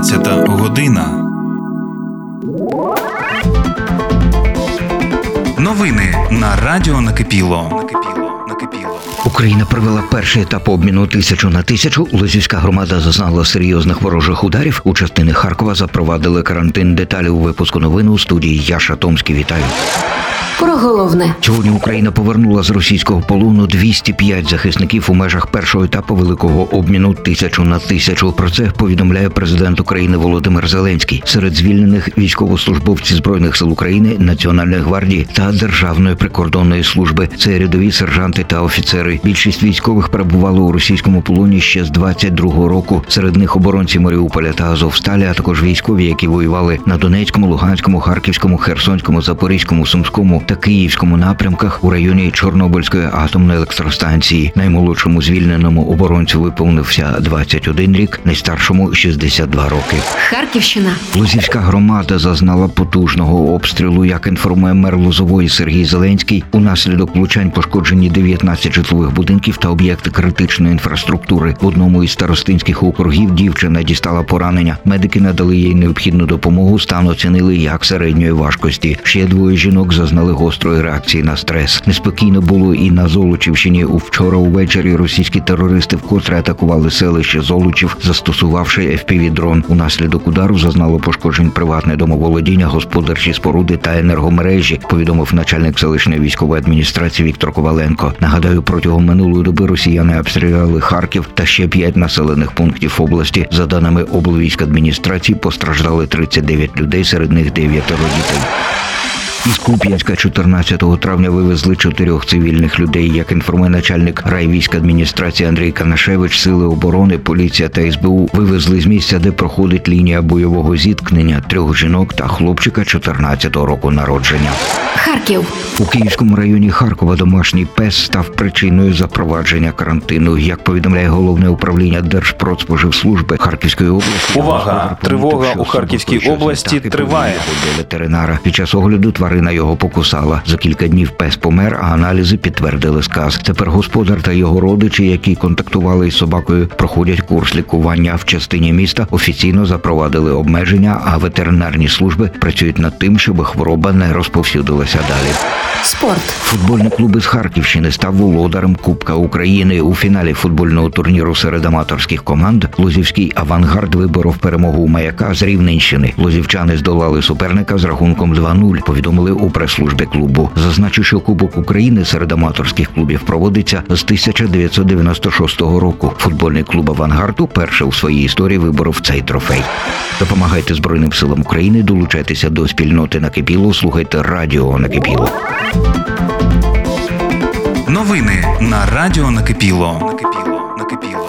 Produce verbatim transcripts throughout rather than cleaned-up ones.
дванадцята година. Новини на радіо Накипіло. Україна провела перший етап обміну тисячу на тисячу. Лозівська громада зазнала серйозних ворожих ударів. У частини Харкова запровадили карантин. Деталі у випуску новин у студії Яша Томський. Вітаю. Про головне. Сьогодні Україна повернула з російського полону двісті п'ять захисників у межах першого етапу великого обміну тисячу на тисячу. Про це повідомляє президент України Володимир Зеленський. Серед звільнених військовослужбовці Збройних сил України, Національної гвардії та Державної прикордонної служби. Це рядові сержанти та офіцери. Більшість військових перебували у російському полоні ще з двадцять другого року. Серед них оборонці Маріуполя та Азовсталі, а також військові, які воювали на Донецькому, Луганському, Харківському, Херсонському, Запорізькому, Сумському та Київському напрямках у районі Чорнобильської атомної електростанції. Наймолодшому звільненому оборонцю виповнився двадцять один рік, найстаршому – шістдесят два роки. Харківщина. Лозівська громада зазнала потужного обстрілу. Як інформує мер Лозової Сергій Зеленський, унаслідок влучань пошкоджені дев'ятнадцять житлових будинків та об'єкти критичної інфраструктури. В одному із старостинських округів дівчина дістала поранення. Медики надали їй необхідну допомогу, стан оцінили як середньої важкості. Ще двоє жінок зазнали гострої реакції на стрес. Неспокійно було і на Золочівщині. Вчора увечері російські терористи вкотре атакували селище Золочів, застосувавши еф пі ві-дрон. Унаслідок удару зазнало пошкоджень приватне домоволодіння, господарчі споруди та енергомережі, повідомив начальник селищної військової адміністрації Віктор Коваленко. Нагадаю, протягом минулої доби росіяни обстріляли Харків та ще п'ять населених пунктів області. За даними облвійськадміністрації, постраждали тридцять дев'ять людей, серед них дев'ятеро дітей. Із Куп'янська чотирнадцятого травня вивезли чотирьох цивільних людей. Як інформує начальник райвійськадміністрації Андрій Канашевич, сили оборони, поліція та ес бе у вивезли з місця, де проходить лінія бойового зіткнення, трьох жінок та хлопчика чотирнадцятого року народження. Харків. У Київському районі Харкова домашній пес став причиною запровадження карантину. Як повідомляє Головне управління Держпродспоживслужби Харківської області. Увага! Тривога у Харківській області триває. Ветеринара. Під час огляду тварина його покусала. За кілька днів пес помер, а аналізи підтвердили сказ. Тепер господар та його родичі, які контактували із собакою, проходять курс лікування. В частині міста офіційно запровадили обмеження, а ветеринарні служби працюють над тим, щоб хвороба не розповсюдилася далі. Спорт. Футбольний клуб із Харківщини став володарем Кубка України. У фіналі футбольного турніру серед аматорських команд Лозівський «Авангард» виборов перемогу у «Маяка» з Рівненщини. Лозівчани здолали суперника з рахунком два нуль, повідомили у прес-службі клубу. Зазначу, що Кубок України серед аматорських клубів проводиться з тисяча дев'ятсот дев'яносто шостого року. Футбольний клуб «Авангард» уперше у своїй історії виборов цей трофей. Допомагайте Збройним силам України, долучайтеся до спільноти Накипіло, слухайте радіо Накипіло. Новини на радіо Накипіло. Накипіло.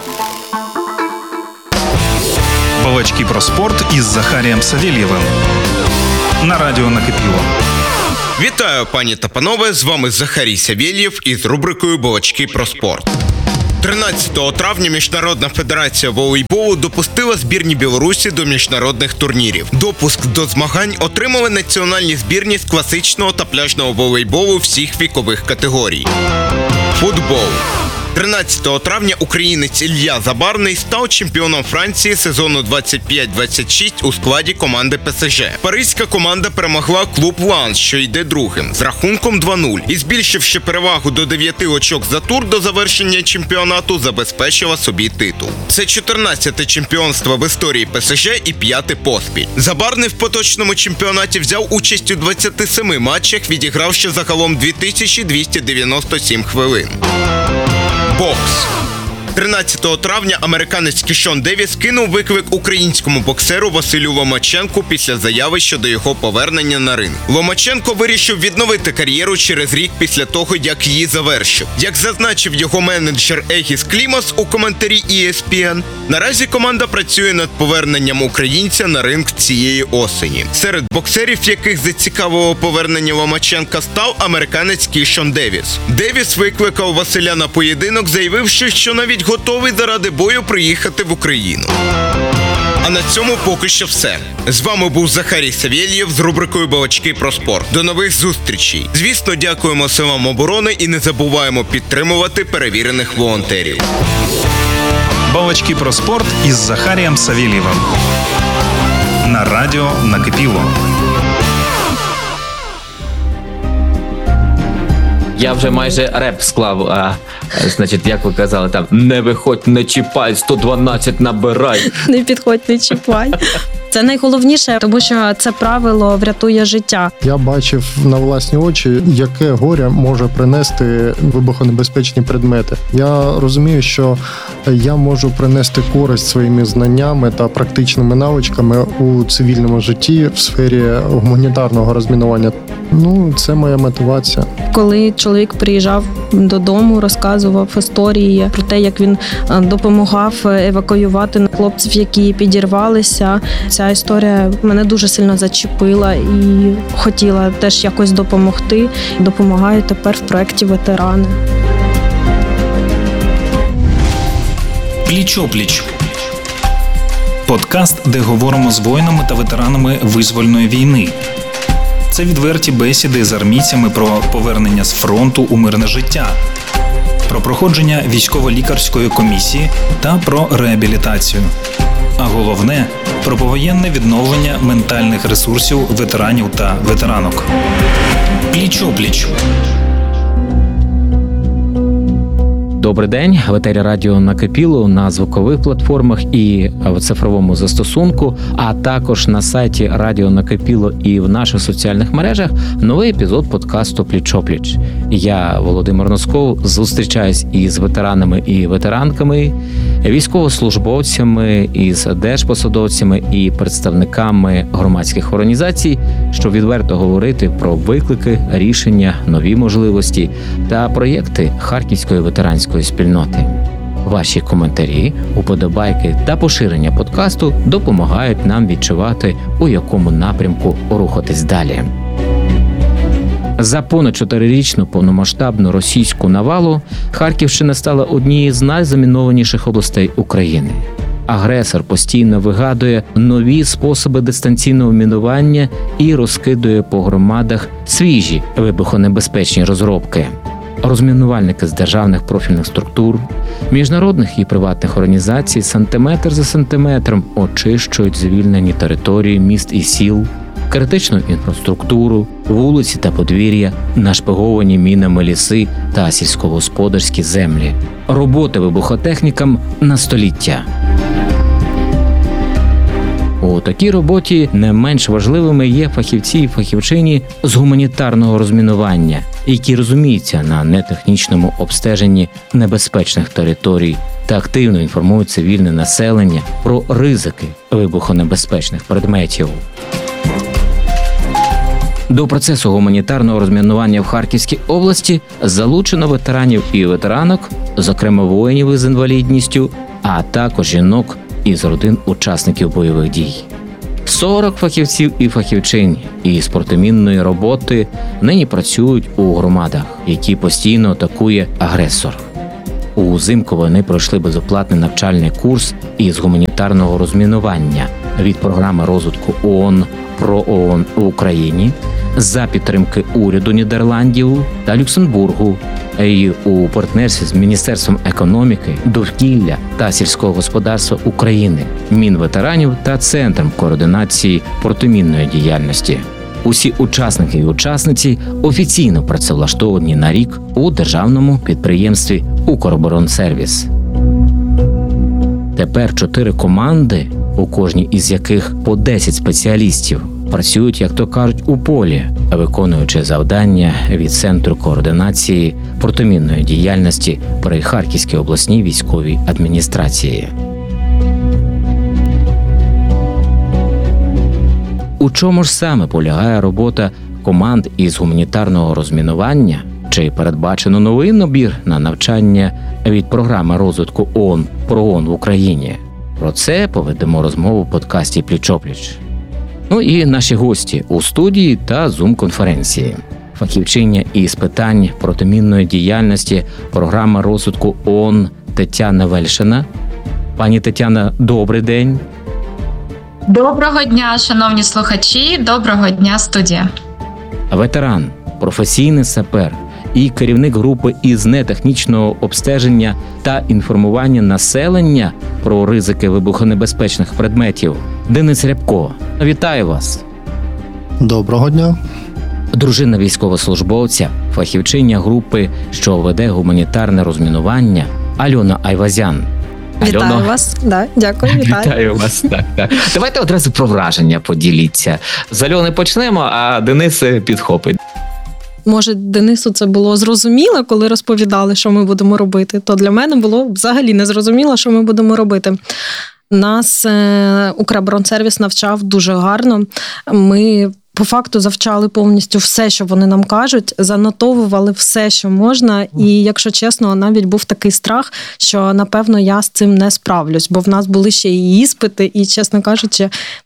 Балачки про спорт із Захарієм Савєлєвим на радіо Накипіло. Вітаю, пані та панове, з вами Захарій Савєлєв із рубрикою «Балачки про спорт». тринадцятого травня Міжнародна федерація волейболу допустила збірні Білорусі до міжнародних турнірів. Допуск до змагань отримали національні збірні з класичного та пляжного волейболу всіх вікових категорій. Футбол. тринадцятого травня українець Ілля Забарний став чемпіоном Франції сезону двадцять п'ять двадцять шість у складі команди пе ес же. Паризька команда перемогла клуб Ланс, що йде другим, з рахунком два нуль. І збільшивши перевагу до дев'яти очок за тур до завершення чемпіонату, забезпечила собі титул. Це чотирнадцяте чемпіонство в історії пе ес же і п'яте поспіль. Забарний в поточному чемпіонаті взяв участь у двадцяти семи матчах, відігравши загалом дві тисячі двісті дев'яносто сім хвилин. Бокс. тринадцятого травня американець Кішон Девіс кинув виклик українському боксеру Василю Ломаченку після заяви щодо його повернення на ринг. Ломаченко вирішив відновити кар'єру через рік після того, як її завершив. Як зазначив його менеджер Егіс Клімас у коментарі і ес пі ен, наразі команда працює над поверненням українця на ринг цієї осені. Серед боксерів, яких зацікавило повернення Ломаченка, став американець Кішон Девіс. Девіс викликав Василя на поєдинок, заявивши, що навіть готовий заради бою приїхати в Україну. А на цьому поки що все. З вами був Захарій Савєлєв з рубрикою «Балачки про спорт». До нових зустрічей. Звісно, дякуємо силам оборони і не забуваємо підтримувати перевірених волонтерів. Балачки про спорт із Захарієм Савєлєвим. на радіо Накипіло. Я вже майже реп склав, а, значить, як ви казали, там, не виходь, не чіпай, сто дванадцять набирай. Не підходь, не чіпай. Це найголовніше, тому що це правило врятує життя. Я бачив на власні очі, яке горе може принести вибухонебезпечні предмети. Я розумію, що я можу принести користь своїми знаннями та практичними навичками у цивільному житті в сфері гуманітарного розмінування. Ну, це моя мотивація. Коли чоловік приїжджав додому, розказував історії про те, як він допомагав евакуювати хлопців, які підірвалися. Ця історія мене дуже сильно зачепила і хотіла теж якось допомогти. Допомагаю тепер в проєкті «Ветерани». Пліч-опліч. Подкаст, де говоримо з воїнами та ветеранами визвольної війни. Це відверті бесіди з армійцями про повернення з фронту у мирне життя, про проходження військово-лікарської комісії та про реабілітацію. А головне – про повоєнне відновлення ментальних ресурсів ветеранів та ветеранок. Пліч-опліч. Добрий день, в етері радіо Накипіло на звукових платформах і в цифровому застосунку, а також на сайті Радіо Накипіло і в наших соціальних мережах новий епізод подкасту «Пліч-опліч». Я, Володимир Носков, зустрічаюсь із ветеранами і ветеранками, військовослужбовцями, із держпосадовцями і представниками громадських організацій, щоб відверто говорити про виклики, рішення, нові можливості та проєкти Харківської ветеранської спільноти. Ваші коментарі, уподобайки та поширення подкасту допомагають нам відчувати, у якому напрямку рухатись далі. За понад чотирирічну повномасштабну російську навалу Харківщина стала однією з найзамінованіших областей України. Агресор постійно вигадує нові способи дистанційного мінування і розкидує по громадах свіжі вибухонебезпечні розробки. Розмінувальники з державних профільних структур, міжнародних і приватних організацій сантиметр за сантиметром очищують звільнені території міст і сіл, критичну інфраструктуру, вулиці та подвір'я, нашпиговані мінами ліси та сільськогосподарські землі. Роботи вибухотехнікам на століття. У такій роботі не менш важливими є фахівці і фахівчині з гуманітарного розмінування, які розуміються на нетехнічному обстеженні небезпечних територій та активно інформують цивільне населення про ризики вибухонебезпечних предметів. До процесу гуманітарного розмінування в Харківській області залучено ветеранів і ветеранок, зокрема воїнів із інвалідністю, а також жінок із родин учасників бойових дій. сорок фахівців і фахівчинь із протимінної роботи нині працюють у громадах, які постійно атакує агресор. Узимку вони пройшли безоплатний навчальний курс із гуманітарного розмінування від програми розвитку ООН «Про ООН в Україні» за підтримки уряду Нідерландів та Люксембургу і у партнерстві з Міністерством економіки, довкілля та сільського господарства України, Мінветеранів та Центром координації протимінної діяльності. Усі учасники і учасниці офіційно працевлаштовані на рік у державному підприємстві «Укроборонсервіс». Тепер чотири команди, у кожній із яких по десять спеціалістів, працюють, як то кажуть, у полі, виконуючи завдання від Центру координації протимінної діяльності при Харківській обласній військовій адміністрації. У чому ж саме полягає робота команд із гуманітарного розмінування? Чи передбачено новий набір на навчання від програми розвитку ООН «Про ООН в Україні»? Про це поведемо розмову в подкасті «Пліч-опліч». Ну і наші гості у студії та зум-конференції. Фахівчиня із питань протимінної діяльності програми розвитку ООН Тетяна Вельшина. Пані Тетяна, добрий день. Доброго дня, шановні слухачі, доброго дня, студія. Ветеран, професійний сапер і керівник групи із нетехнічного обстеження та інформування населення про ризики вибухонебезпечних предметів Денис Рябко. Вітаю вас! Доброго дня. Дружина військовослужбовця, фахівчиня групи, що веде гуманітарне розмінування, Альона Айвазян. Вітаю Альоно, вас. Да, дякую, вітаю. Вітаю вас. Так, так. Давайте одразу про враження поділіться. З Альони почнемо, а Денис підхопить. Може, Денису це було зрозуміло, коли розповідали, що ми будемо робити, то для мене було взагалі не зрозуміло, що ми будемо робити. Нас Укроборонсервіс навчав дуже гарно. Ми по факту завчали повністю все, що вони нам кажуть, занотовували все, що можна. І, якщо чесно, навіть був такий страх, що, напевно, я з цим не справлюсь, бо в нас були ще і іспити, і, чесно кажучи,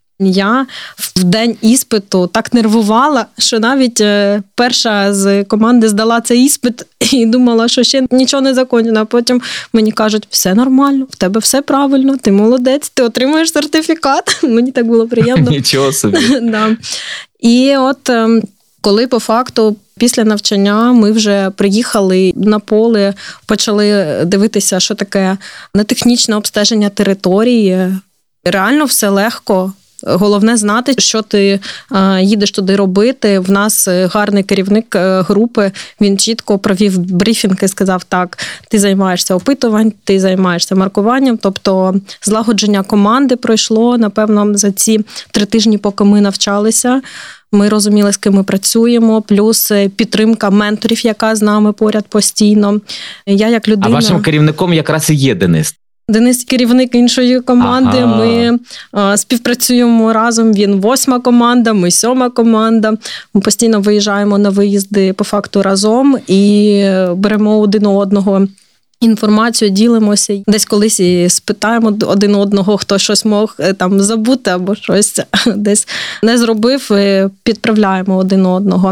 я в день іспиту так нервувала, що навіть перша з команди здала цей іспит і думала, що ще нічого не закончено. А потім мені кажуть, все нормально, в тебе все правильно, ти молодець, ти отримуєш сертифікат. Мені так було приємно. Нічого собі. Да. І от коли по факту після навчання ми вже приїхали на поле, почали дивитися, що таке нетехнічне обстеження території. Реально все легко. Головне знати, що ти е, їдеш туди робити. В нас гарний керівник е, групи, він чітко провів брифінг і сказав, так, ти займаєшся опитуванням, ти займаєшся маркуванням. Тобто злагодження команди пройшло, напевно, за ці три тижні, поки ми навчалися. Ми розуміли, з ким ми працюємо, плюс підтримка менторів, яка з нами поряд постійно. Я як людина... А вашим керівником якраз і є Денис. Денис – керівник іншої команди, ага. Ми а, співпрацюємо разом, він восьма команда, ми сьома команда. Ми постійно виїжджаємо на виїзди по факту разом і беремо один у одного інформацію, ділимося. Десь колись і спитаємо один одного, хто щось мог там забути або щось десь не зробив, підправляємо один одного.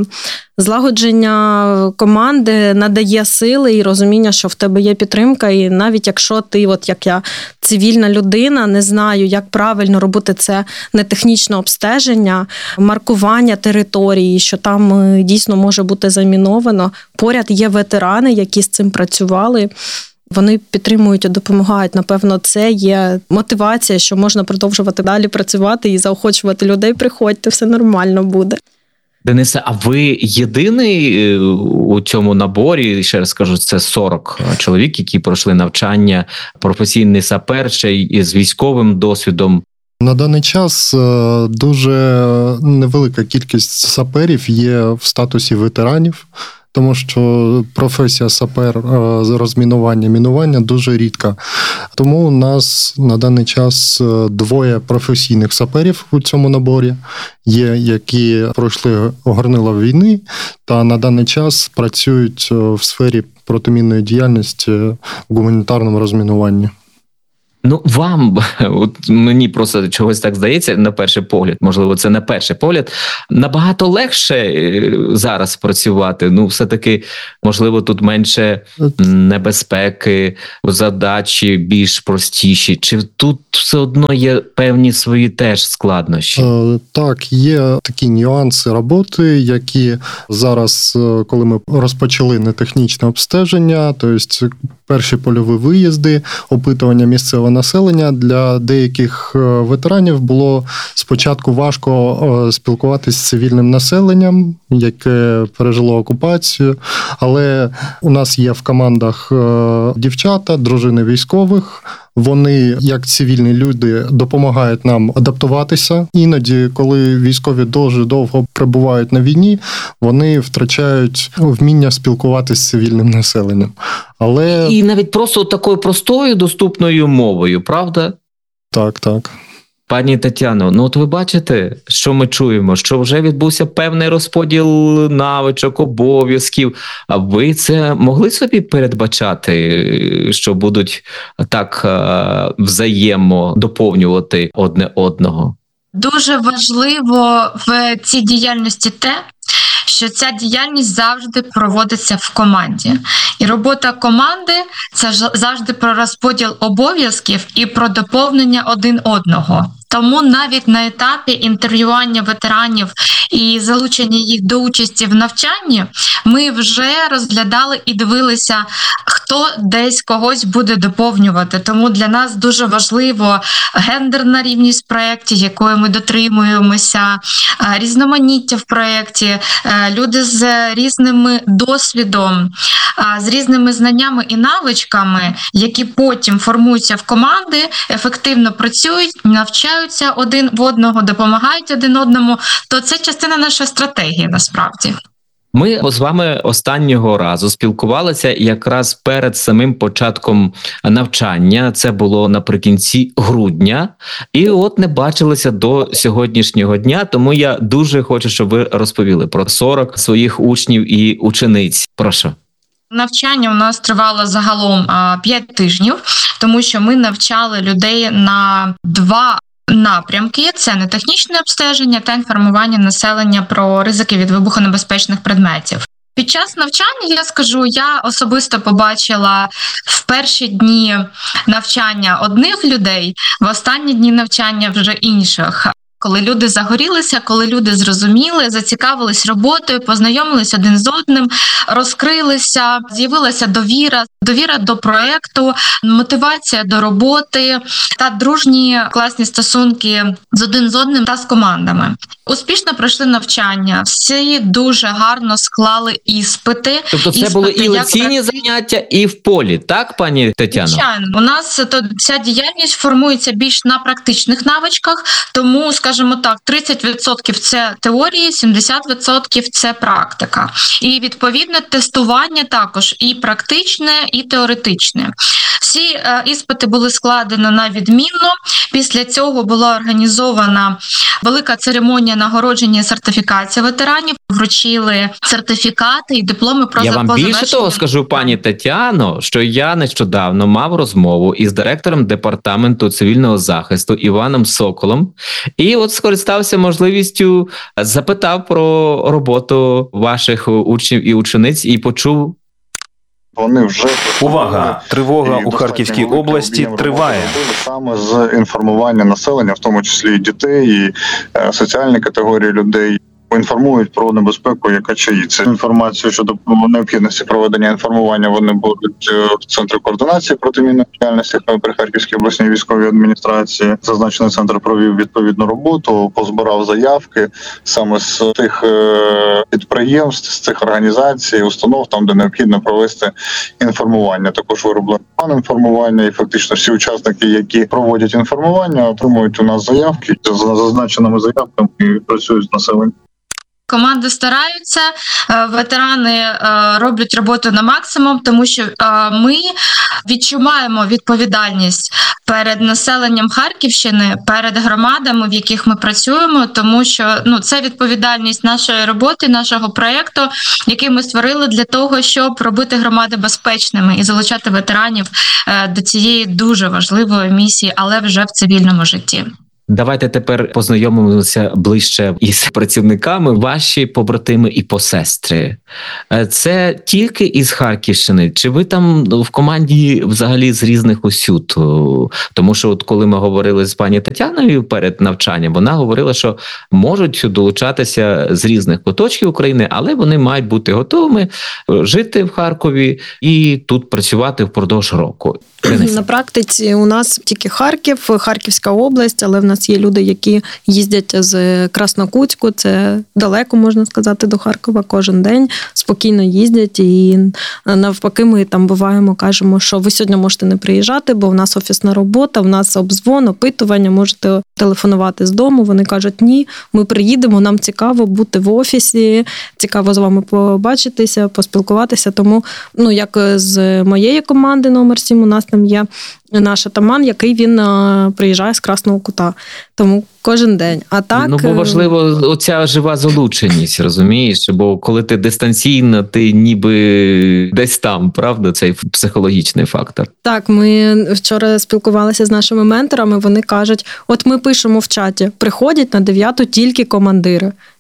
Злагодження команди надає сили і розуміння, що в тебе є підтримка, і навіть якщо ти, от як я, цивільна людина, не знаю, як правильно робити це нетехнічне обстеження, маркування території, що там дійсно може бути заміновано. Поряд є ветерани, які з цим працювали. Вони підтримують і допомагають. Напевно, це є мотивація, що можна продовжувати далі працювати і заохочувати людей. Приходьте, все нормально буде. Денисе, а ви єдиний у цьому наборі, ще раз скажу, це сорок чоловік, які пройшли навчання, професійний сапер, ще й з військовим досвідом? На даний час дуже невелика кількість саперів є в статусі ветеранів, тому що професія сапер з розмінування, мінування дуже рідка. Тому у нас на даний час двоє професійних саперів у цьому наборі. Є, які пройшли горнила війни та на даний час працюють в сфері протимінної діяльності в гуманітарному розмінуванні. Ну, вам, от мені просто чогось так здається, на перший погляд, можливо, це на перший погляд, набагато легше зараз працювати. Ну, все-таки, можливо, тут менше небезпеки, задачі більш простіші. Чи тут все одно є певні свої теж складнощі? Так, є такі нюанси роботи, які зараз, коли ми розпочали нетехнічне обстеження, тобто перші польові виїзди, опитування місцевого населення, для деяких ветеранів було спочатку важко спілкуватися з цивільним населенням, яке пережило окупацію, але у нас є в командах дівчата, дружини військових. Вони, як цивільні люди, допомагають нам адаптуватися. Іноді, коли військові дуже довго перебувають на війні, вони втрачають вміння спілкуватися з цивільним населенням. Але... І навіть просто такою простою, доступною мовою, правда? Так, так. Пані Тетяно, ну от ви бачите, що ми чуємо, що вже відбувся певний розподіл навичок, обов'язків. А ви це могли собі передбачати, що будуть так взаємодоповнювати одне одного? Дуже важливо в цій діяльності те, що ця діяльність завжди проводиться в команді. І робота команди – це завжди про розподіл обов'язків і про доповнення один одного. Тому навіть на етапі інтерв'ювання ветеранів і залучення їх до участі в навчанні, ми вже розглядали і дивилися, хто десь когось буде доповнювати. Тому для нас дуже важливо гендерна рівність в проєкті, якої ми дотримуємося, різноманіття в проєкті, люди з різним досвідом, з різними знаннями і навичками, які потім формуються в команди, ефективно працюють, навчаються один в одного, допомагають один одному, то це частина нашої стратегії насправді. Ми з вами останнього разу спілкувалися якраз перед самим початком навчання. Це було наприкінці грудня. І от не бачилися до сьогоднішнього дня, тому я дуже хочу, щоб ви розповіли про сорок своїх учнів і учениць. Прошу. Навчання у нас тривало загалом п'ять тижнів, тому що ми навчали людей на два напрямки – це нетехнічне обстеження та інформування населення про ризики від вибухонебезпечних предметів. Під час навчання, я скажу, я особисто побачила в перші дні навчання одних людей, в останні дні навчання вже інших. Коли люди загорілися, коли люди зрозуміли, зацікавились роботою, познайомились один з одним, розкрилися, з'явилася довіра, довіра до проєкту, мотивація до роботи та дружні класні стосунки з один з одним та з командами. Успішно пройшли навчання, всі дуже гарно склали іспити. Тобто це іспити, були і лекційні як... заняття, і в полі, так, пані Тетяно? Звичайно. У нас то, ця діяльність формується більш на практичних навичках, тому, скажімо так, тридцять відсотків це теорії, сімдесят відсотків це практика. І, відповідно, тестування також і практичне, і теоретичне. Всі е, іспити були складені на відмінно. Після цього була організована велика церемонія нагородження і сертифікації ветеранів. Вручили сертифікати і дипломи про Я вам більше того скажу, пані Тетяно, що я нещодавно мав розмову із директором департаменту цивільного захисту Іваном Соколом. І от скористався можливістю, запитав про роботу ваших учнів і учениць і почув. Вони вже увага! Тривога у Харківській області триває. Саме з інформування населення, в тому числі і дітей, і е, соціальні категорії людей. Інформують про небезпеку, яка чаїться. Інформацію щодо необхідності проведення інформування вони будуть в Центрі координації протимінної діяльності при Харківській обласній військовій адміністрації. Зазначений центр провів відповідну роботу, позбирав заявки саме з тих підприємств, з цих організацій, установ, там, де необхідно провести інформування. Також вироблений план інформування, і фактично всі учасники, які проводять інформування, отримують у нас заявки. За зазначеними заявками і працюють з населенням. Команди стараються, ветерани роблять роботу на максимум, тому що ми відчуваємо відповідальність перед населенням Харківщини, перед громадами, в яких ми працюємо, тому що ну, це відповідальність нашої роботи, нашого проєкту, який ми створили для того, щоб робити громади безпечними і залучати ветеранів до цієї дуже важливої місії, але вже в цивільному житті. Давайте тепер познайомимося ближче із працівниками, ваші побратими і посестри. Це тільки із Харківщини? Чи ви там в команді взагалі з різних усюд? Тому що от коли ми говорили з пані Тетяною перед навчанням, вона говорила, що можуть долучатися з різних куточків України, але вони мають бути готовими жити в Харкові і тут працювати впродовж року. На практиці у нас тільки Харків, Харківська область, але в нас є люди, які їздять з Краснокутську, це далеко, можна сказати, до Харкова кожен день, спокійно їздять і навпаки ми там буваємо, кажемо, що ви сьогодні можете не приїжджати, бо в нас офісна робота, в нас обдзвон, опитування, можете телефонувати з дому. Вони кажуть, ні, ми приїдемо, нам цікаво бути в офісі, цікаво з вами побачитися, поспілкуватися. Тому, ну, як з моєї команди номер сім, у нас там є наш атаман, який він а, приїжджає з Красного Кута. Тому кожен день. А так... Ну, бо важливо оця жива залученість, розумієш? Бо коли ти дистанційно, ти ніби десь там, правда? Цей психологічний фактор. Так, ми вчора спілкувалися з нашими менторами, вони кажуть, от ми пишемо в чаті, приходять на дев'яту тільки командири.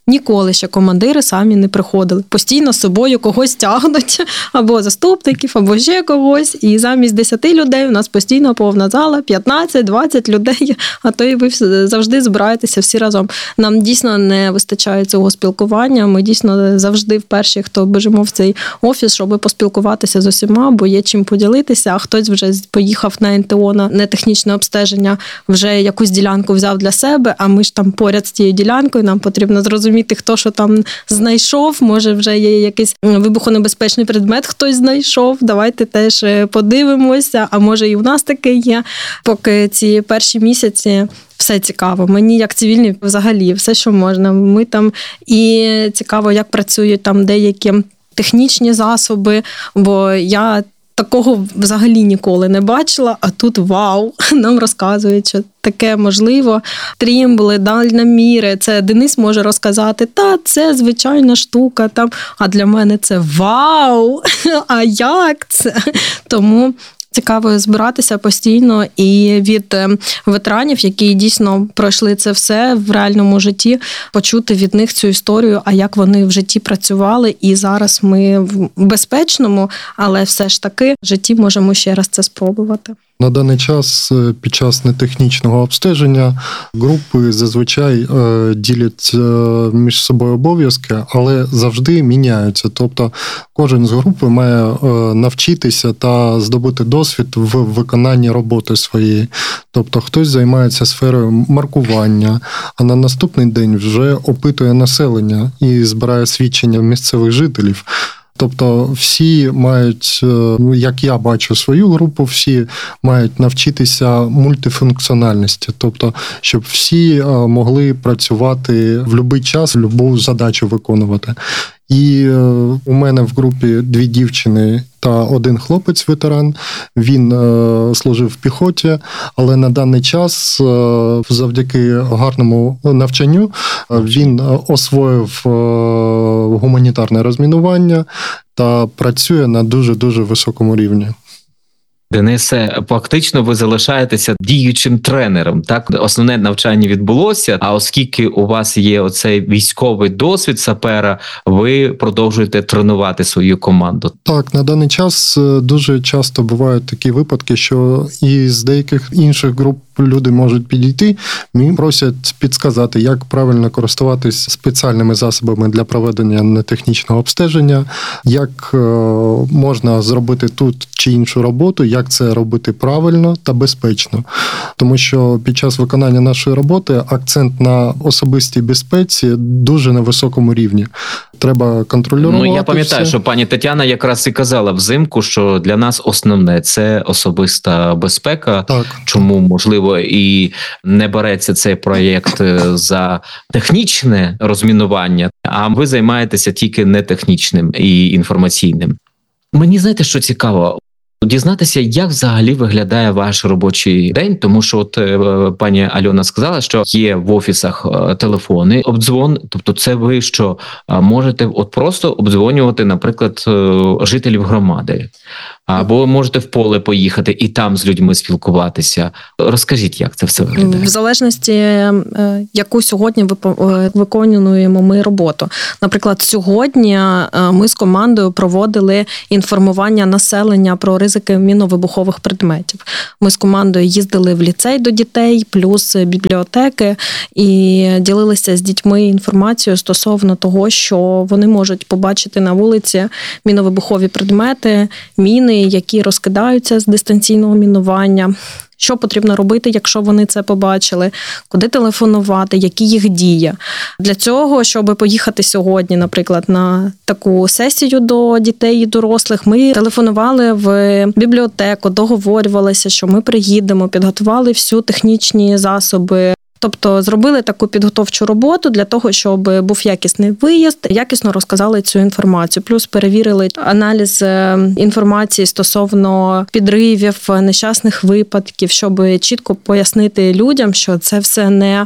Ніколи ще командири самі не приходили. Постійно з собою когось тягнуть, або заступників, або ще когось. І замість десяти людей у нас постійно повна зала, п'ятнадцять-двадцять людей, а то і ви завжди збираєтеся всі разом. Нам дійсно не вистачає цього спілкування, ми дійсно завжди вперше, хто біжимо в цей офіс, щоб поспілкуватися з усіма, бо є чим поділитися, а хтось вже поїхав на ен те о, на нетехнічне обстеження, вже якусь ділянку взяв для себе, а ми ж там поряд з тією ділянкою, нам потрібно зрозуміти, хто що там знайшов, може вже є якийсь вибухонебезпечний предмет, хтось знайшов, давайте теж подивимося, а може і у нас таке є. Поки ці перші місяці все цікаво. Мені як цивільні взагалі все, що можна. Ми там і цікаво, як працюють там деякі технічні засоби, бо я такого взагалі ніколи не бачила, а тут вау, нам розказують, що таке можливо. Трімбли, дальноміри, це Денис може розказати, та це звичайна штука, там, а для мене це вау, а як це? Тому цікаво збиратися постійно і від ветеранів, які дійсно пройшли це все в реальному житті, почути від них цю історію, а як вони в житті працювали. І зараз ми в безпечному, але все ж таки в житті можемо ще раз це спробувати. На даний час під час нетехнічного обстеження групи зазвичай ділять між собою обов'язки, але завжди міняються. Тобто кожен з групи має навчитися та здобути досвід в виконанні роботи своєї. Тобто хтось займається сферою маркування, а на наступний день вже опитує населення і збирає свідчення місцевих жителів. Тобто всі мають, як я бачу свою групу, всі мають навчитися мультифункціональності. Тобто, щоб всі могли працювати в будь-який час, будь-яку задачу виконувати. І у мене в групі дві дівчини та один хлопець-ветеран. Він е, служив в піхоті, але на даний час е, завдяки гарному навчанню е, він освоїв е, гуманітарне розмінування та працює на дуже-дуже високому рівні. Денисе, фактично ви залишаєтеся діючим тренером, так? Основне навчання відбулося, а оскільки у вас є оцей військовий досвід сапера, ви продовжуєте тренувати свою команду. Так, на даний час дуже часто бувають такі випадки, що із деяких інших груп люди можуть підійти, мені просять підсказати, як правильно користуватись спеціальними засобами для проведення нетехнічного обстеження, як можна зробити тут чи іншу роботу, як це робити правильно та безпечно. Тому що під час виконання нашої роботи акцент на особистій безпеці дуже на високому рівні. Треба контролювати. Ну, я пам'ятаю, все. що пані Тетяна якраз і казала взимку, що для нас основне – це особиста безпека. Так. Чому, можливо, і не береться цей проєкт за технічне розмінування, а ви займаєтеся тільки нетехнічним і інформаційним. Мені, знаєте, що цікаво? Дізнатися, як взагалі виглядає ваш робочий день, тому що от пані Альона сказала, що є в офісах телефони, обдзвон, тобто це ви що, можете от просто обдзвонювати, наприклад, жителів громади, або можете в поле поїхати і там з людьми спілкуватися. Розкажіть, як це все виглядає? В залежності, яку сьогодні виконуємо ми роботу. Наприклад, сьогодні ми з командою проводили інформування населення про ризики міновибухових предметів. Ми з командою їздили в ліцей до дітей, плюс бібліотеки, і ділилися з дітьми інформацією стосовно того, що вони можуть побачити на вулиці міновибухові предмети, міни, які розкидаються з дистанційного мінування. Що потрібно робити, якщо вони це побачили, куди телефонувати, які їх дії. Для цього, щоб поїхати сьогодні, наприклад, на таку сесію до дітей і дорослих, ми телефонували в бібліотеку, договорювалися, що ми приїдемо, підготували всі технічні засоби. Тобто зробили таку підготовчу роботу для того, щоб був якісний виїзд, якісно розказали цю інформацію. Плюс перевірили аналіз інформації стосовно підривів, нещасних випадків, щоб чітко пояснити людям, що це все не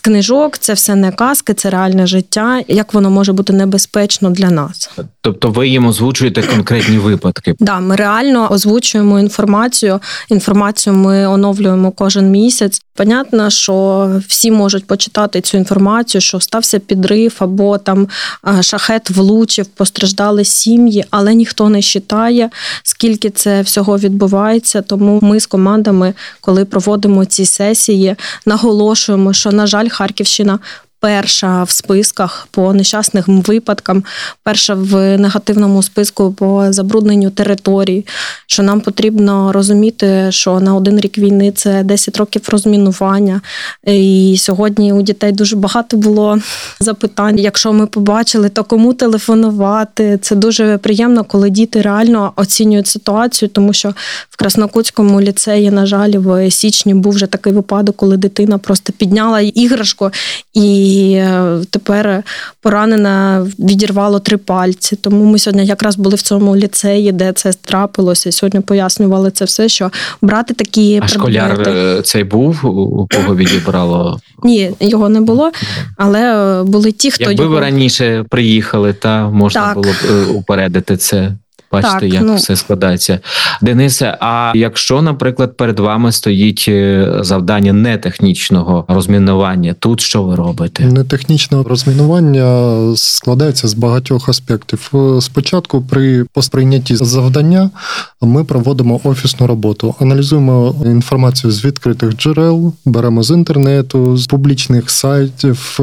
книжок, це все не казки, це реальне життя, як воно може бути небезпечно для нас. Тобто ви їм озвучуєте конкретні випадки? Так, да, ми реально озвучуємо інформацію. Інформацію ми оновлюємо кожен місяць. Понятно, що всі можуть почитати цю інформацію, що стався підрив або там шахет влучив, постраждали сім'ї, але ніхто не читає, скільки це всього відбувається. Тому ми з командами, коли проводимо ці сесії, наголошуємо, що, на жаль, Харківщина перша в списках по нещасним випадкам, перша в негативному списку по забрудненню територій, що нам потрібно розуміти, що на один рік війни це десять років розмінування. І сьогодні у дітей дуже багато було запитань. Якщо ми побачили, то кому телефонувати? Це дуже приємно, коли діти реально оцінюють ситуацію, тому що в Краснокутському ліцеї, на жаль, в січні був вже такий випадок, коли дитина просто підняла іграшку і І тепер поранена, відірвало три пальці. Тому ми сьогодні якраз були в цьому ліцеї, де це трапилося. І сьогодні пояснювали це все, що брати такі а предмети... школяр цей був, у кого відібрало? Ні, його не було, але були ті, хто Якби його... ви раніше приїхали, та можна так. було б упередити це. Бачите, так, як ну... все складається. Денисе, а якщо, наприклад, перед вами стоїть завдання нетехнічного розмінування, тут що ви робите? Нетехнічне розмінування складається з багатьох аспектів. Спочатку при посприйнятті завдання ми проводимо офісну роботу, аналізуємо інформацію з відкритих джерел, беремо з інтернету, з публічних сайтів,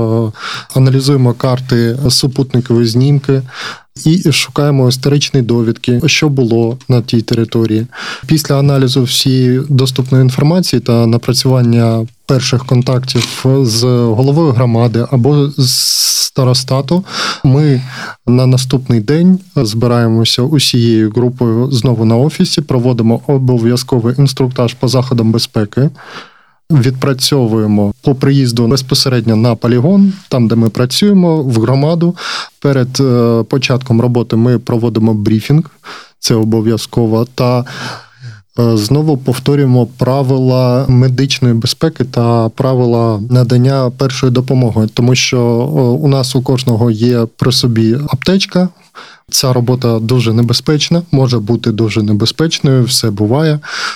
аналізуємо карти, супутникові знімки, і шукаємо історичні довідки, що було на тій території. Після аналізу всієї доступної інформації та напрацювання перших контактів з головою громади або з старостату, ми на наступний день збираємося усією групою знову на офісі, проводимо обов'язковий інструктаж по заходам безпеки, відпрацьовуємо по приїзду безпосередньо на полігон, там, де ми працюємо, в громаду. Перед початком роботи ми проводимо брифінг, це обов'язково, та знову повторюємо правила медичної безпеки та правила надання першої допомоги, тому що у нас у кожного є при собі аптечка. Ця робота дуже небезпечна, може бути дуже небезпечною, все буває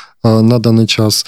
на даний час.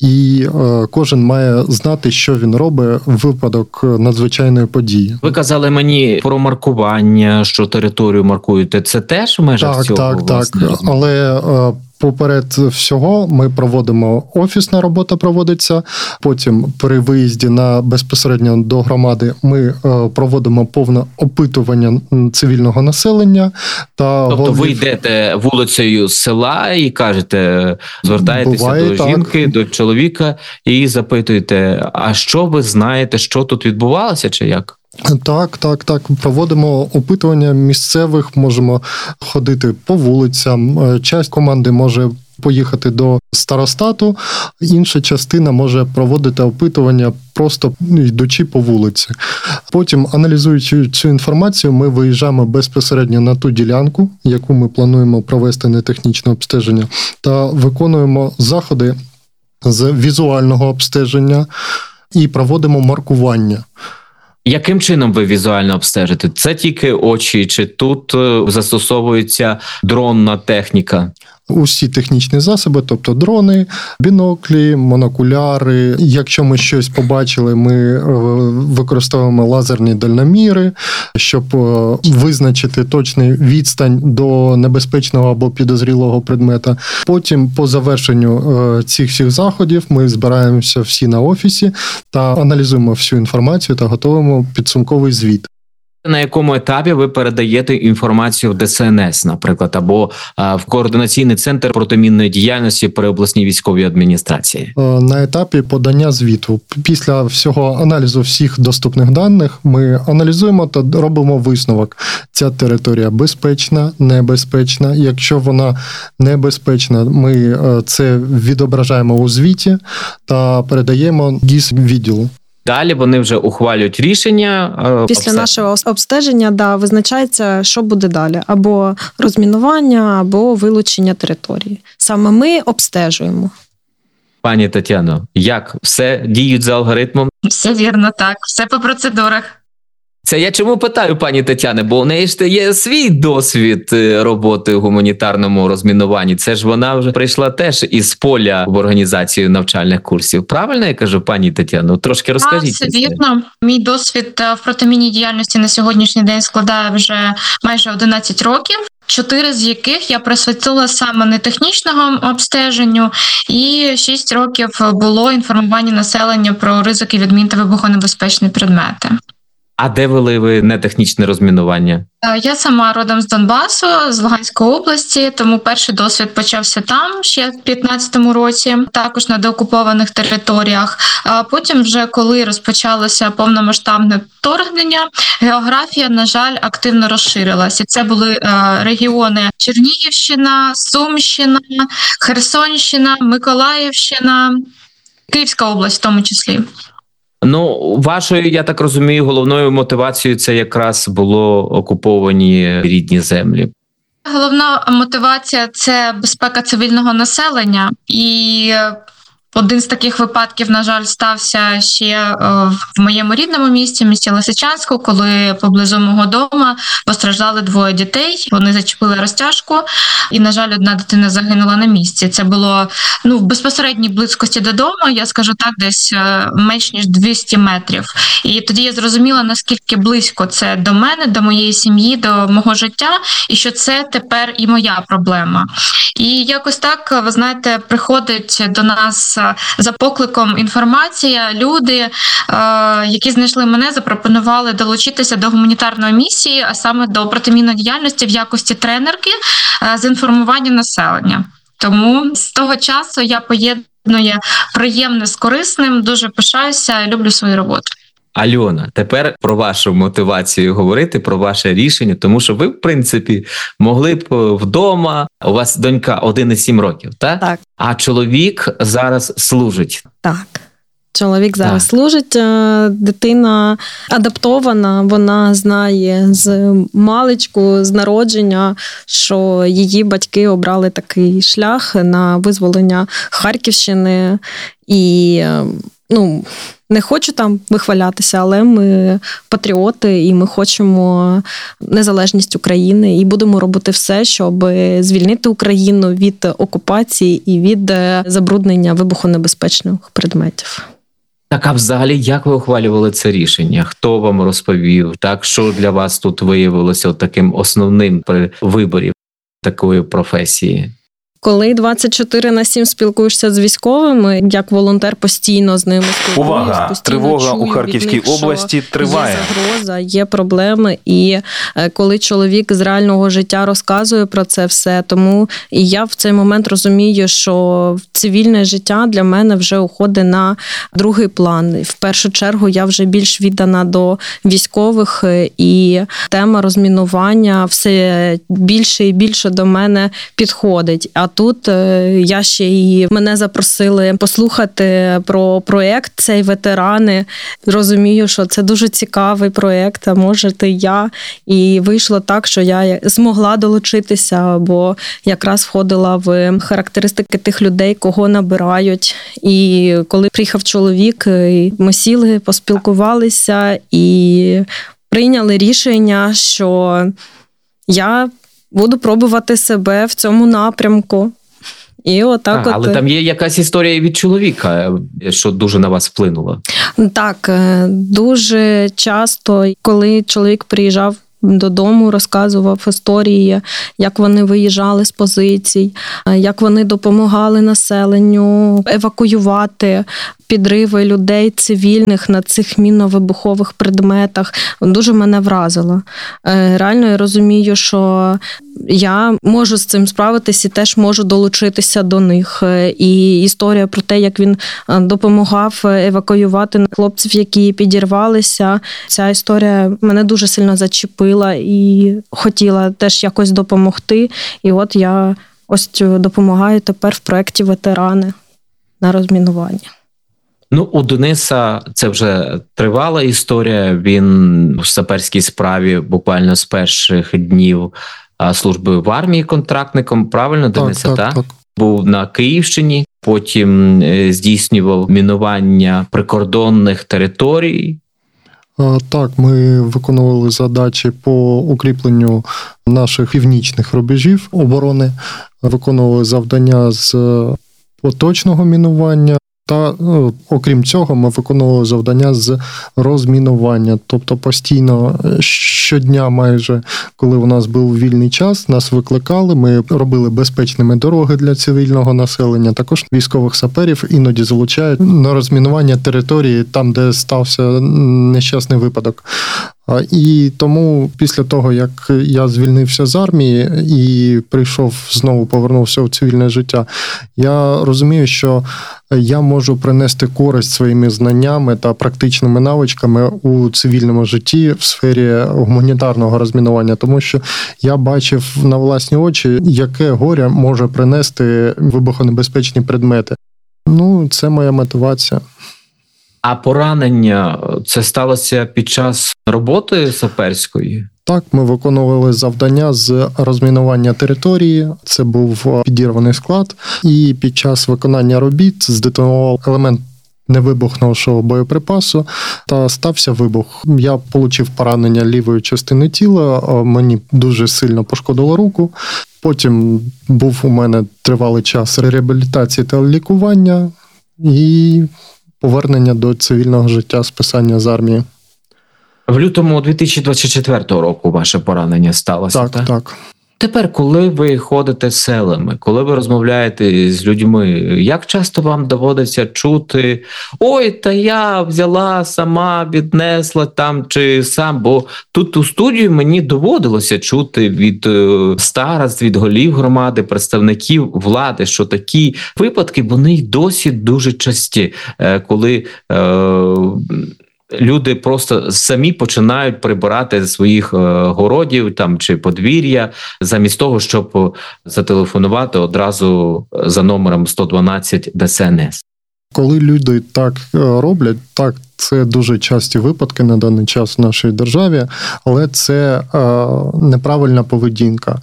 І е, кожен має знати, що він робить в випадок надзвичайної події. Ви казали мені про маркування, що територію маркуєте. Це теж в межах так, цього? Так, так, так. Але е, поперед всього ми проводимо, офісна робота проводиться, потім при виїзді на безпосередньо до громади ми е, проводимо повне опитування цивільного населення. Та тобто голів... ви йдете вулицею села і кажете, звертаєтеся Буває, до так. жінки, до чоловіка і запитуєте, а що ви знаєте, що тут відбувалося чи як? Так, так, так. Проводимо опитування місцевих, можемо ходити по вулицям. Часть команди може поїхати до старостату, інша частина може проводити опитування просто йдучи по вулиці. Потім, аналізуючи цю інформацію, ми виїжджаємо безпосередньо на ту ділянку, яку ми плануємо провести нетехнічне обстеження, та виконуємо заходи з візуального обстеження і проводимо маркування. Яким чином ви візуально обстежите? Це тільки очі, чи тут застосовується дронна техніка? Усі технічні засоби, тобто дрони, біноклі, монокуляри. Якщо ми щось побачили, ми використовуємо лазерні дальноміри, щоб визначити точний відстань до небезпечного або підозрілого предмета. Потім, по завершенню цих всіх заходів, ми збираємося всі на офісі та аналізуємо всю інформацію та готуємо підсумковий звіт. На якому етапі ви передаєте інформацію в Де Се Ен Ес, наприклад, або в Координаційний центр протимінної діяльності при обласній військовій адміністрації? На етапі подання звіту. Після всього аналізу всіх доступних даних ми аналізуємо та робимо висновок. Ця територія безпечна, небезпечна. Якщо вона небезпечна, ми це відображаємо у звіті та передаємо ГІС-відділу. Далі вони вже ухвалюють рішення. Після обстеження. нашого обстеження, да, визначається, що буде далі. Або розмінування, або вилучення території. Саме ми обстежуємо. Пані Тетяно, як все діють за алгоритмом? Все вірно, так, все по процедурах. Це я чому питаю, пані Тетяне, бо у неї ж є свій досвід роботи у гуманітарному розмінуванні. Це ж вона вже прийшла теж із поля в організацію навчальних курсів. Правильно я кажу, пані Тетяно? Трошки розкажіть. Так, все вірно. Мій досвід в протимінній діяльності на сьогоднішній день складає вже майже одинадцять років. Чотири з яких я присвятила саме не технічному обстеженню, і шість років було інформування населення про ризики відмін та вибухонебезпечні предмети. А де вели ви нетехнічне розмінування? Я сама родом з Донбасу, з Луганської області, тому перший досвід почався там ще в п'ятнадцятому році, також на деокупованих територіях. А потім вже коли розпочалося повномасштабне вторгнення, географія, на жаль, активно розширилася. Це були регіони Чернігівщина, Сумщина, Херсонщина, Миколаївщина, Київська область в тому числі. Ну, вашою, я так розумію, головною мотивацією це якраз було окуповані рідні землі. Головна мотивація – це безпека цивільного населення. І один з таких випадків, на жаль, стався ще в моєму рідному місті, місті Лисичанську, коли поблизу мого дому постраждали двоє дітей. Вони зачепили розтяжку, і, на жаль, одна дитина загинула на місці. Це було ну, в безпосередній близькості додому, я скажу так, десь менш ніж двісті метрів. І тоді я зрозуміла, наскільки близько це до мене, до моєї сім'ї, до мого життя, і що це тепер і моя проблема. І якось так, ви знаєте, приходить до нас за покликом інформація, люди, які знайшли мене, запропонували долучитися до гуманітарної місії, а саме до протимінної діяльності в якості тренерки з інформування населення. Тому з того часу я поєдную приємне з корисним, дуже пишаюся, люблю свою роботу. Альона, тепер про вашу мотивацію говорити, про ваше рішення, тому що ви, в принципі, могли б вдома, у вас донька один і сім років, так? Так. А чоловік зараз служить. Так. Чоловік зараз так. служить, дитина адаптована, вона знає з маличку, з народження, що її батьки обрали такий шлях на визволення Харківщини. І, ну, не хочу там вихвалятися, але ми патріоти, і ми хочемо незалежність України, і будемо робити все, щоб звільнити Україну від окупації і від забруднення вибухонебезпечних предметів. Так, а взагалі, як ви ухвалювали це рішення? Хто вам розповів? Так, що для вас тут виявилося таким основним при виборі такої професії? Коли двадцять чотири на сім спілкуєшся з військовими, як волонтер постійно з ними спілкуюсь, Увага! постійно Тривога чую у Харківській від них, області триває. Є загроза, є проблеми, і коли чоловік з реального життя розказує про це все, тому і я в цей момент розумію, що цивільне життя для мене вже уходить на другий план. В першу чергу я вже більш віддана до військових, і тема розмінування все більше і більше до мене підходить. А тут я ще і мене запросили послухати про проєкт цей ветерани. Розумію, що це дуже цікавий проєкт, а може і я. І вийшло так, що я змогла долучитися, бо якраз входила в характеристики тих людей, кого набирають. І коли приїхав чоловік, ми сіли, поспілкувалися і прийняли рішення, що я буду пробувати себе в цьому напрямку. І отак а, от... Але там є якась історія від чоловіка, що дуже на вас вплинуло. Так, дуже часто, коли чоловік приїжджав додому, розказував історії, як вони виїжджали з позицій, як вони допомагали населенню евакуювати підриви людей цивільних на цих мінно-вибухових предметах. Дуже мене вразило. Реально я розумію, що я можу з цим справитися і теж можу долучитися до них. І історія про те, як він допомагав евакуювати хлопців, які підірвалися, ця історія мене дуже сильно зачепила і хотіла теж якось допомогти. І от я ось допомагаю тепер в проєкті «Ветерани» на розмінування. Ну, у Дениса це вже тривала історія. Він в саперській справі буквально з перших днів служби в армії контрактником. Правильно, Дениса, так? Так, так. Був на Київщині. потім здійснював мінування прикордонних територій. Так, ми виконували задачі по укріпленню наших північних рубежів оборони, виконували завдання з поточного мінування. Та, окрім цього, ми виконували завдання з розмінування. Тобто постійно, щодня майже, коли у нас був вільний час, нас викликали, ми робили безпечними дороги для цивільного населення. Також військових саперів іноді залучають на розмінування території там, де стався нещасний випадок. І тому після того, як я звільнився з армії і прийшов, знову повернувся у цивільне життя, я розумію, що я можу принести користь своїми знаннями та практичними навичками у цивільному житті в сфері гуманітарного розмінування, тому що я бачив на власні очі, яке горе може принести вибухонебезпечні предмети. Ну, це моя мотивація. А поранення – це сталося під час роботи саперської? Так, ми виконували завдання з розмінування території, це був підірваний склад, і під час виконання робіт здетонував елемент невибухнувшого боєприпасу та стався вибух. Я отримав поранення лівої частини тіла, мені дуже сильно пошкодило руку. Потім був у мене тривалий час реабілітації та лікування і повернення до цивільного життя, списання з армії. В лютому дві тисячі двадцять четвертого року ваше поранення сталося, так? Так, так. Тепер, коли ви ходите селами, коли ви розмовляєте з людьми, як часто вам доводиться чути: ой, та я взяла сама, віднесла там чи сам, бо тут у студію мені доводилося чути від старост, від голів громади, представників влади, що такі випадки, вони й досі дуже часті, коли е- люди просто самі починають прибирати зі своїх городів там чи подвір'я, замість того, щоб зателефонувати одразу за номером сто дванадцять Де Ес Ен Ес. Коли люди так роблять, так, це дуже часті випадки на даний час в нашій державі, але це е, неправильна поведінка.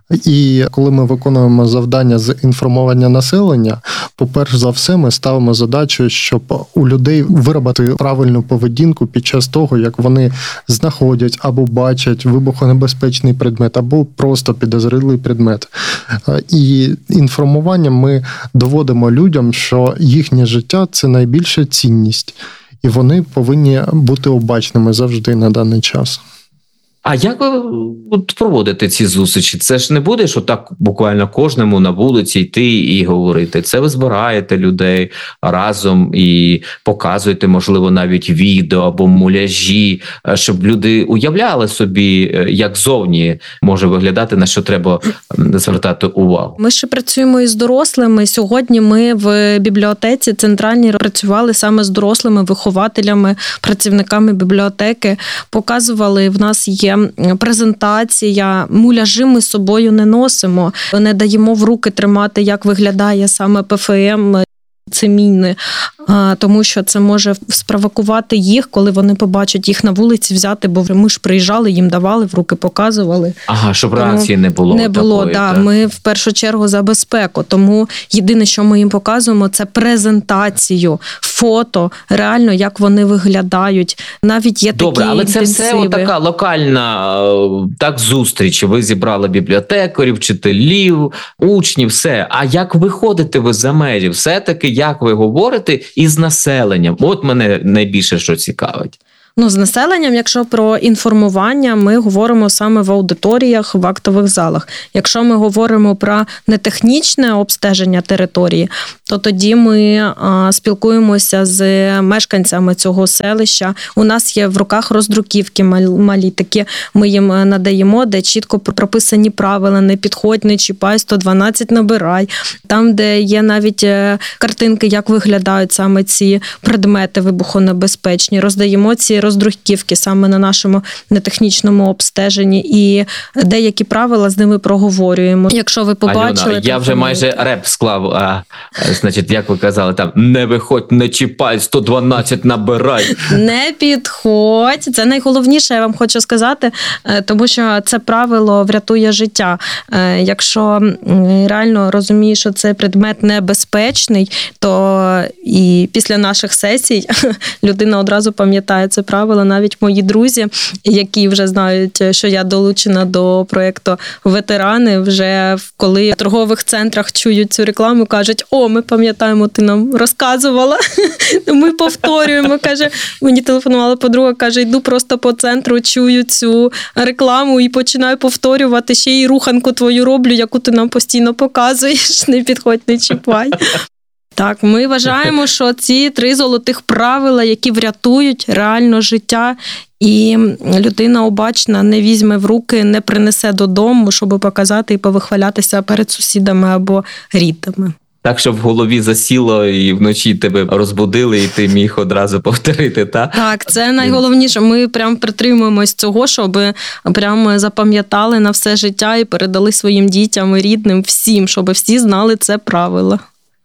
І коли ми виконуємо завдання з інформування населення, по-перше за все ми ставимо задачу, щоб у людей виробити правильну поведінку під час того, як вони знаходять або бачать вибухонебезпечний предмет, або просто підозрілий предмет. І інформуванням ми доводимо людям, що їхнє життя – це найбільша цінність. І вони повинні бути обачними завжди на даний час. А як ви от проводите ці зустрічі? Це ж не буде, що так буквально кожному на вулиці йти і говорити. Це ви збираєте людей разом і показуєте, можливо, навіть відео або муляжі, щоб люди уявляли собі, як зовні може виглядати, на що треба звертати увагу. Ми ще працюємо із дорослими. Сьогодні ми в бібліотеці центральній працювали саме з дорослими вихователями, працівниками бібліотеки. Показували, в нас є презентація, муляжі ми з собою не носимо, не даємо в руки тримати, як виглядає саме Пе Фе Ем, це міни, тому що це може спровокувати їх, коли вони побачать їх на вулиці, взяти, бо ми ж приїжджали, їм давали, в руки показували. Ага, щоб реакції не було. Не було, такої, да. Так. Ми в першу чергу за безпеку, тому єдине, що ми їм показуємо, це презентацію, фото, реально, як вони виглядають. Навіть є Добре, такі але це інтенсиви. все така локальна так зустріч. Ви зібрали бібліотекарів, вчителів, учнів, все. А як виходите ви за межі? Все-таки як ви говорите із населенням? От мене найбільше що цікавить. Ну, з населенням, якщо про інформування, ми говоримо саме в аудиторіях, в актових залах. Якщо ми говоримо про нетехнічне обстеження території, то тоді ми а, спілкуємося з мешканцями цього селища. У нас є в руках роздруківки малі такі, ми їм надаємо, де чітко прописані правила: не підходь, не чіпай, сто дванадцять набирай. Там, де є навіть картинки, як виглядають саме ці предмети вибухонебезпечні, роздаємо ці роздруківки роздруківки саме на нашому нетехнічному обстеженні, і деякі правила з ними проговорюємо. Якщо ви побачили... Альона, я вже майже реп склав, а, значить, як ви казали, там, не виходь, не чіпай, сто дванадцять набирай. Не підходь. Це найголовніше, я вам хочу сказати, тому що це правило врятує життя. Якщо реально розумієш, що цей предмет небезпечний, то і після наших сесій людина одразу пам'ятає це правило. Навіть мої друзі, які вже знають, що я долучена до проєкту «Ветерани», вже коли в торгових центрах чують цю рекламу, кажуть: о, ми пам'ятаємо, ти нам розказувала. Ми повторюємо, каже, мені телефонувала подруга, каже, йду просто по центру, чую цю рекламу і починаю повторювати, ще й руханку твою роблю, яку ти нам постійно показуєш, не підходь, не чіпай. Так, ми вважаємо, що ці три золотих правила, які врятують реально життя, і людина обачна не візьме в руки, не принесе додому, щоб показати і повихвалятися перед сусідами або рідними. Так, щоб в голові засіло і вночі тебе розбудили, і ти міг одразу повторити, так? Так, це найголовніше. Ми прям притримуємось цього, щоб прям запам'ятали на все життя і передали своїм дітям і рідним, всім, щоб всі знали це правило.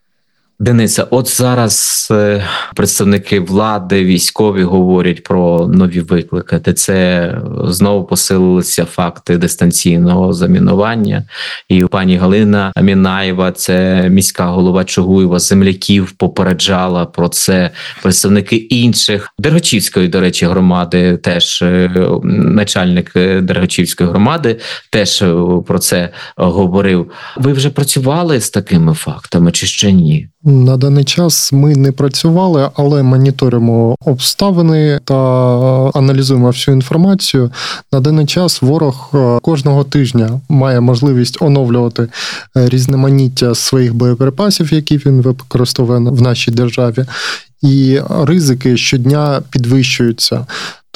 Дениса, от зараз представники влади, військові говорять про нові виклики, де це знову посилилися факти дистанційного замінування. І пані Галина Мінаєва, це міська голова Чугуєва, земляків попереджала про це. Представники інших, Дергачівської, до речі, громади, теж начальник Дергачівської громади теж про це говорив. Ви вже працювали з такими фактами чи ще ні? На даний час ми не працювали, але моніторимо обставини та аналізуємо всю інформацію. На даний час ворог кожного тижня має можливість оновлювати різноманіття своїх боєприпасів, які він використовує в нашій державі, і ризики щодня підвищуються.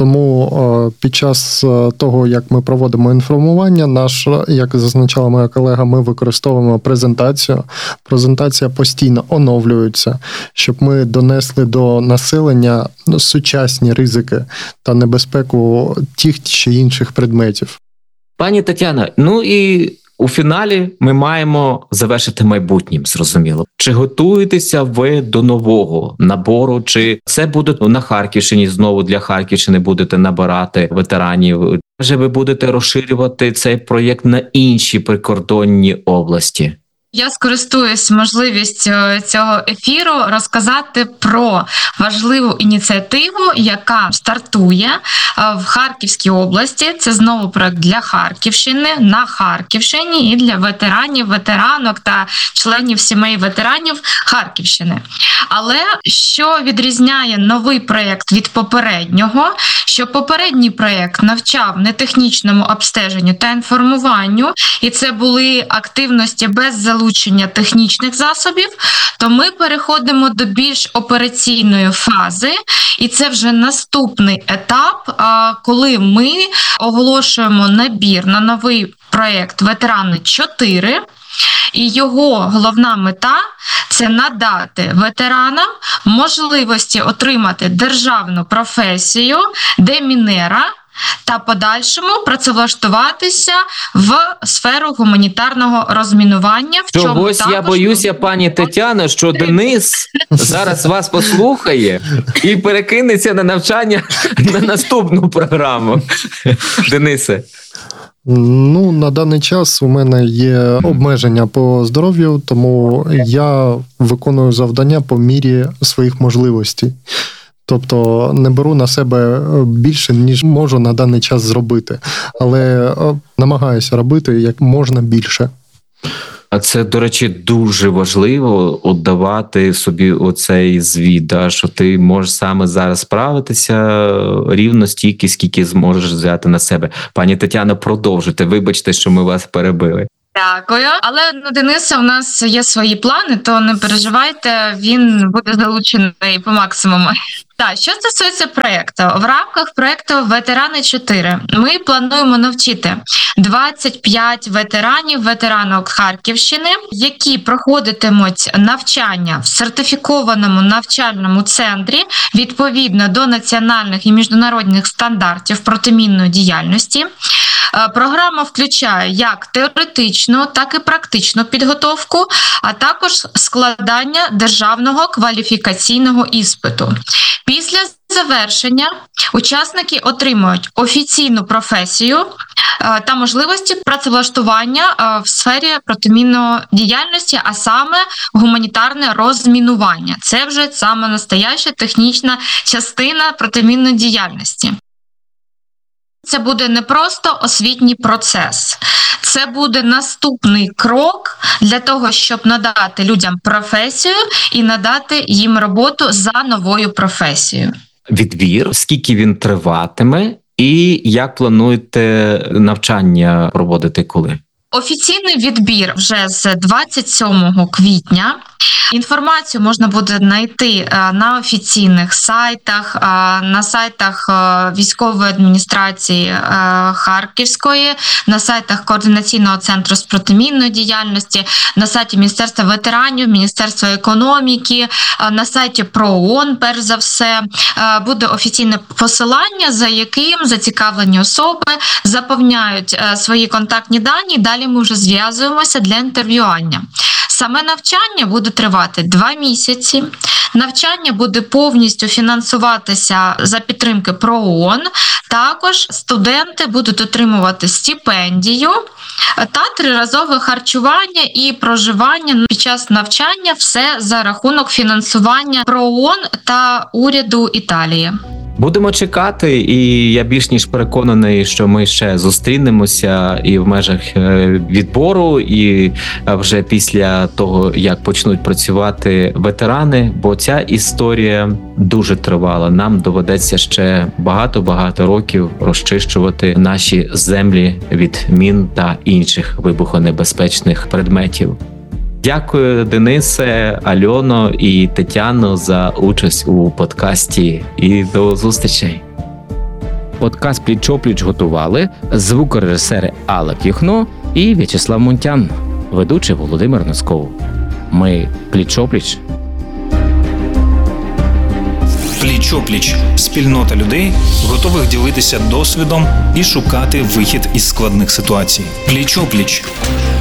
Тому під час того, як ми проводимо інформування, наш, як зазначала моя колега, ми використовуємо презентацію. Презентація постійно оновлюється, щоб ми донесли до населення сучасні ризики та небезпеку тих чи інших предметів. Пані Тетяна, ну і у фіналі ми маємо завершити майбутнім, зрозуміло. Чи готуєтеся ви до нового набору, чи це буде на Харківщині, знову для Харківщини будете набирати ветеранів? Чи ви будете розширювати цей проєкт на інші прикордонні області? Я скористуюсь можливістю цього ефіру розказати про важливу ініціативу, яка стартує в Харківській області. Це знову проект для Харківщини, на Харківщині і для ветеранів, ветеранок та членів сімей ветеранів Харківщини. Але що відрізняє новий проєкт від попереднього, що попередній проєкт навчав нетехнічному обстеженню та інформуванню, і це були активності без залучення технічних засобів, то ми переходимо до більш операційної фази, і це вже наступний етап, коли ми оголошуємо набір на новий проєкт «Ветерани чотири», і його головна мета – це надати ветеранам можливості отримати державну професію демінера та подальшому працевлаштуватися в сферу гуманітарного розмінування. В чому Чогось також... я боюся, пані Тетяно, що Денис зараз вас послухає і перекинеться на навчання на наступну програму. Денисе. Ну, на даний час у мене є обмеження по здоров'ю, тому я виконую завдання по мірі своїх можливостей. Тобто не беру на себе більше, ніж можу на даний час зробити. Але намагаюся робити як можна більше. А це, до речі, дуже важливо отдавати собі оцей звіт, да, що ти можеш саме зараз справитися рівно стільки, скільки зможеш взяти на себе. Пані Тетяно, продовжуйте. Вибачте, що ми вас перебили. Дякую. Але ну, Дениса, у нас є свої плани, то не переживайте, він буде залучений по максимуму. Так, що стосується проєкту, в рамках проєкту «Ветерани чотири» ми плануємо навчити двадцять п'ять ветеранів, ветеранок Харківщини, які проходитимуть навчання в сертифікованому навчальному центрі відповідно до національних і міжнародних стандартів протимінної діяльності. Програма включає як теоретичну, так і практичну підготовку, а також складання державного кваліфікаційного іспиту. Після завершення учасники отримують офіційну професію та можливості працевлаштування в сфері протимінної діяльності, а саме гуманітарне розмінування. Це вже саме настояща технічна частина протимінної діяльності. Це буде не просто освітній процес, це буде наступний крок для того, щоб надати людям професію і надати їм роботу за новою професією. Відбір, скільки він триватиме і як плануєте навчання проводити коли? Офіційний відбір вже з двадцять сьомого квітня. Інформацію можна буде знайти на офіційних сайтах, на сайтах військової адміністрації Харківської, на сайтах Координаційного центру з протимінної діяльності, на сайті Міністерства ветеранів, Міністерства економіки, на сайті ПРООН, перш за все. Буде офіційне посилання, за яким зацікавлені особи заповняють свої контактні дані, далі ми вже зв'язуємося для інтерв'ювання. Саме навчання буде тривати два місяці. Навчання буде повністю фінансуватися за підтримки ПРООН. Також студенти будуть отримувати стипендію та триразове харчування і проживання під час навчання. Все за рахунок фінансування ПРООН та уряду Італії. Будемо чекати, і я більш ніж переконаний, що ми ще зустрінемося і в межах відбору, і вже після того, як почнуть працювати ветерани, бо ця історія дуже тривала. Нам доведеться ще багато-багато років розчищувати наші землі від мін та інших вибухонебезпечних предметів. Дякую, Денисе, Альоно і Тетяно, за участь у подкасті. І до зустрічей. Подкаст «Пліч-о-пліч» готували звукорежисери Алла Кіхно і В'ячеслав Мунтян, ведучий Володимир Носков. Ми «Пліч-о-пліч». Пліч-о-пліч – спільнота людей, готових ділитися досвідом і шукати вихід із складних ситуацій. Пліч-о-пліч –